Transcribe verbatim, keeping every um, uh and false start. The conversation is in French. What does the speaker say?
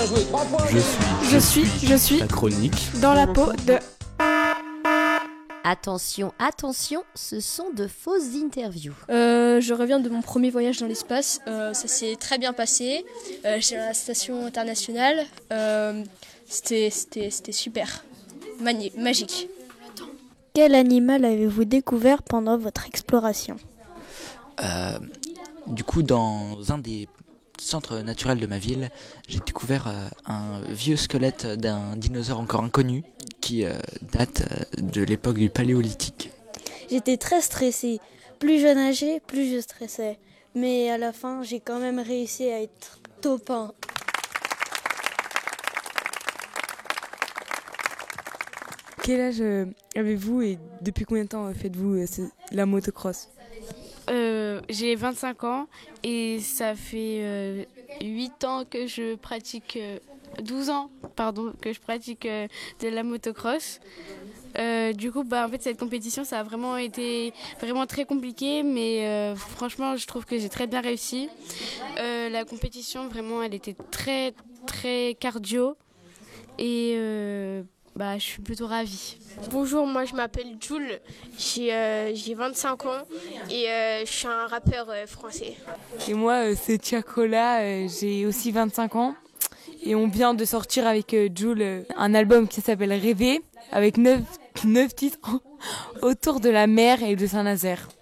Je suis, Je suis, je suis la chronique dans la peau de... Attention, attention, ce sont de fausses interviews. Euh, je reviens de mon premier voyage dans l'espace. Euh, ça s'est très bien passé. Euh, J'étais à la station internationale. Euh, c'était, c'était, c'était super. Magni- magique. Quel animal avez-vous découvert pendant votre exploration ? Euh, du coup, dans un des centres naturels de ma ville, j'ai découvert euh, un vieux squelette d'un dinosaure encore inconnu qui euh, date euh, de l'époque du Paléolithique. J'étais très stressée. Plus je nageais, plus je stressais. Mais à la fin, j'ai quand même réussi à être top un. Quel âge euh, avez-vous et depuis combien de temps euh, faites-vous euh, ce- la motocross ? Euh, j'ai vingt-cinq ans et ça fait euh, huit ans que je pratique, euh, douze ans pardon, que je pratique euh, de la motocross. Euh, du coup, bah, en fait, cette compétition, ça a vraiment été vraiment très compliqué, mais euh, franchement, je trouve que j'ai très bien réussi. Euh, la compétition, vraiment, elle était très, très cardio et euh, bah, je suis plutôt ravie. Bonjour, moi je m'appelle Jules, j'ai, euh, j'ai vingt-cinq ans et euh, je suis un rappeur euh, français. Et moi, euh, c'est Tiakola, euh, j'ai aussi vingt-cinq ans. Et on vient de sortir avec euh, Jules euh, un album qui s'appelle Rêver, avec neuf, neuf titres autour de la mer et de Saint-Nazaire.